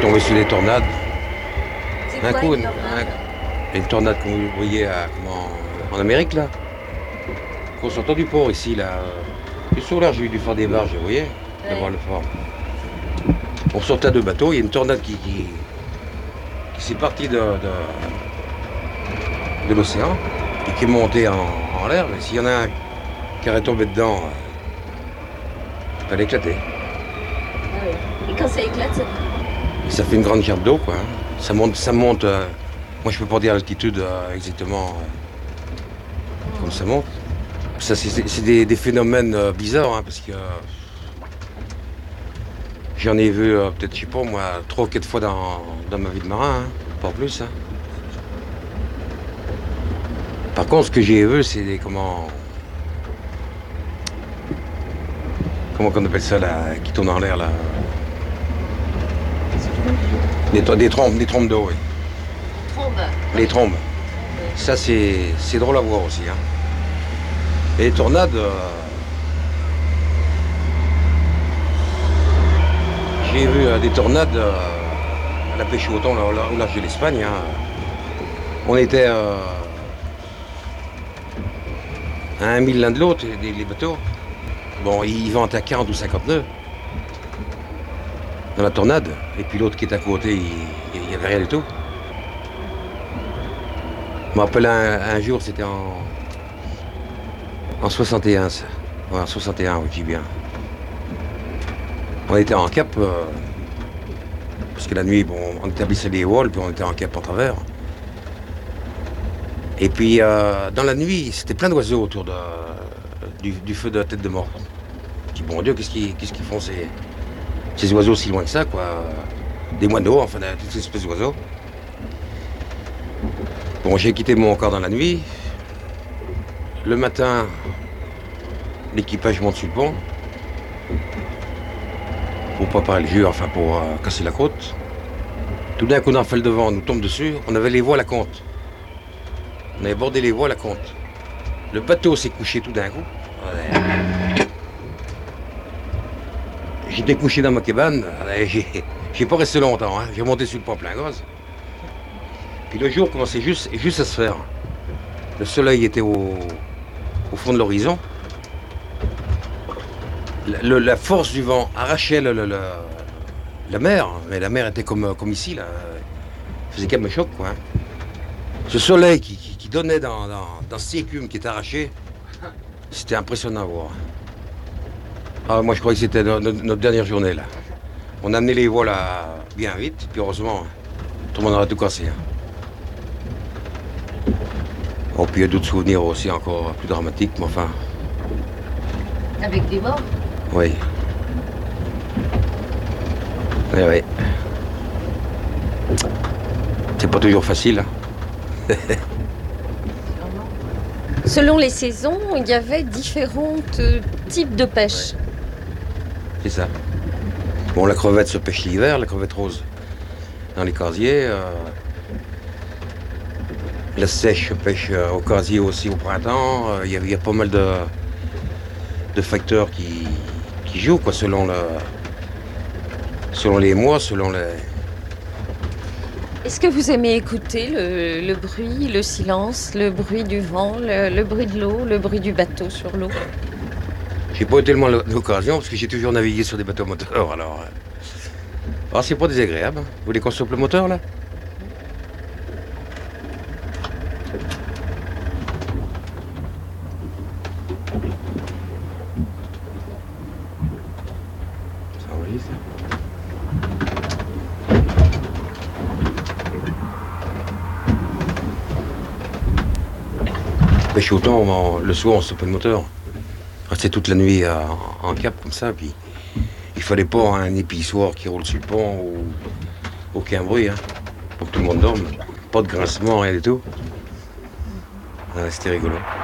tombé sur des tornades. C'est Un quoi coup, une tornade? une tornade comme vous voyez en Amérique là. Qu'on sortant du port ici là. Du sur là, j'ai eu dû faire des barges, vous voyez, devant Ouais. le fort. On sortait de bateau, il y a une tornade qui s'est partie de l'océan et qui est montée en l'air. Mais s'il y en a un qui aurait tombé dedans, il fallait éclater. Ah oui. Et quand ça éclate, ça fait Et ça fait une grande gerbe d'eau, quoi, hein. Ça monte. Moi, je peux pas dire l'altitude exactement comme ça monte. Ça, c'est des phénomènes bizarres, hein, parce que j'en ai vu peut-être, je sais pas, moi, 3 ou 4 fois dans ma vie de marin, hein, pas plus, hein. Par contre, ce que j'ai vu, c'est comment qu'on appelle ça, là, qui tournent en l'air, là. Des trompes d'eau, oui. trombe. Les trombes. Ça, c'est drôle à voir aussi, hein. Et les tornades, j'ai vu des tornades à la pêche au thon, là, au large de l'Espagne, hein. On était à 1 000 l'un de l'autre, les bateaux. Bon, ils vont à 40 ou 50 nœuds dans la tornade. Et puis l'autre qui est à côté, il n'y avait rien du tout. Je me rappelle un jour, c'était en 61, ça. Ouais, en 61, oui, je dis bien. On était en cap, parce que la nuit, bon, on établissait les voiles, puis on était en cap en travers. Et puis, dans la nuit, c'était plein d'oiseaux autour du feu de la tête de mort. Je dis, bon Dieu, qu'est-ce qu'ils font ces oiseaux si loin que ça, quoi. Des moineaux, enfin, toutes ces espèces d'oiseaux. Bon, j'ai quitté mon corps dans la nuit. Le matin, l'équipage monte sur le pont. Pour préparer le jus, enfin, pour casser la côte. Tout d'un coup, on a fait le devant, on nous tombe dessus. On avait les voiles à compte. On avait bordé les voiles à compte. Le bateau s'est couché tout d'un coup. J'étais couché dans ma cabane. J'ai pas resté longtemps, hein. J'ai monté sur le pont plein gaz. Puis le jour commençait juste à se faire. Le soleil était au fond de l'horizon. La force du vent arrachait la mer, mais la mer était comme ici, là. Ça faisait comme un choc, quoi, hein. Ce soleil qui donnait dans cette écume qui était arrachée, c'était impressionnant à voir. Ah, moi, je croyais que c'était notre dernière journée, là. On a amené les voiles bien vite, puis heureusement, tout le monde aurait tout cassé, hein. Oh, puis il y a d'autres souvenirs aussi encore plus dramatiques, mais enfin, Avec des morts. oui. Oui, oui. C'est pas toujours facile, hein. Selon les saisons, il y avait différents types de pêche. C'est ça. Bon, la crevette se pêche l'hiver, la crevette rose dans les casiers. La sèche se pêche au casier aussi au printemps. Il y a pas mal de facteurs qui jouent, quoi, selon les mois, selon les... Est-ce que vous aimez écouter le bruit, le silence, le bruit du vent, le bruit de l'eau, le bruit du bateau sur l'eau? J'ai pas eu tellement l'occasion parce que j'ai toujours navigué sur des bateaux moteurs, alors... Alors c'est pas désagréable, hein. Vous voulez qu'on stoppe le moteur, là? Ça enregistre? Pêche au thon, le soir, on stoppait le moteur. Restait toute la nuit en cap, comme ça, puis... Il fallait pas un épissoir qui roule sur le pont ou aucun bruit, hein, pour que tout le monde dorme. Pas de grincement, rien du tout. C'était rigolo.